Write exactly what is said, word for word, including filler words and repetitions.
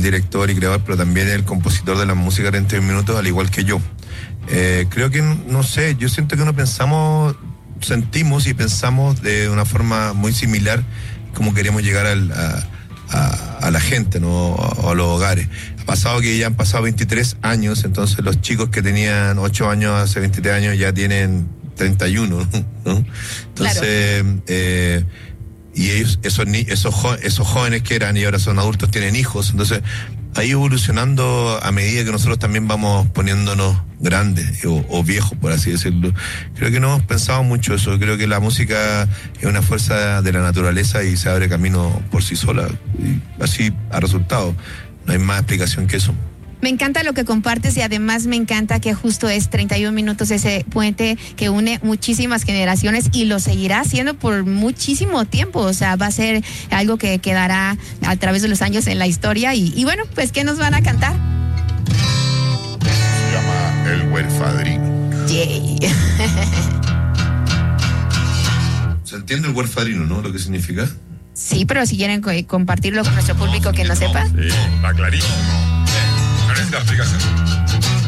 director y creador, pero también el compositor de la música treinta y un minutos, al igual que yo. Eh, creo que, no sé, yo siento que no pensamos, sentimos y pensamos de una forma muy similar como queremos llegar al, a, a, a la gente, ¿no? A, a los hogares. Ha pasado que ya han pasado veintitrés años, entonces los chicos que tenían ocho años hace veintitrés años ya tienen treinta y uno, ¿no? Entonces, claro. eh, y ellos, esos, esos, esos jóvenes que eran y ahora son adultos, tienen hijos, entonces ha ido evolucionando a medida que nosotros también vamos poniéndonos grandes o, o viejos, por así decirlo. Creo que no hemos pensado mucho eso, creo que la música es una fuerza de la naturaleza y se abre camino por sí sola, y así ha resultado, no hay más explicación que eso. Me encanta lo que compartes y además me encanta que justo es treinta y un minutos ese puente que une muchísimas generaciones y lo seguirá haciendo por muchísimo tiempo, o sea, va a ser algo que quedará a través de los años en la historia y, y bueno, pues ¿qué nos van a cantar? Se llama El Huerfadrino. Yay. ¿Se entiende el huerfadrino, no? Lo que significa. Sí, pero si quieren co- compartirlo con nuestro público que no sepa. Sí, está clarísimo. ¿No necesita explicación?